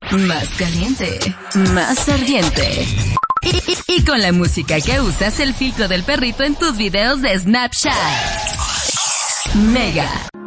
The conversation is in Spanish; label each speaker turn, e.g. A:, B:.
A: más caliente, más ardiente. Y con la música que usas, el filtro del perrito en tus videos de Snapchat. Mega.